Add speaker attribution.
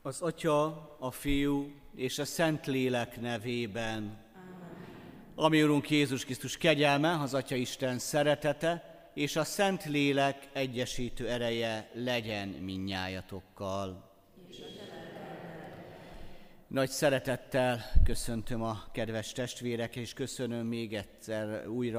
Speaker 1: Az Atya, a Fiú és a Szentlélek nevében.
Speaker 2: Amen.
Speaker 1: Ami Urunk Jézus Krisztus kegyelme, az Atya Isten szeretete és a Szentlélek egyesítő ereje legyen mindnyájatokkal. Nagy szeretettel köszöntöm a kedves testvérek, és köszönöm még egyszer újra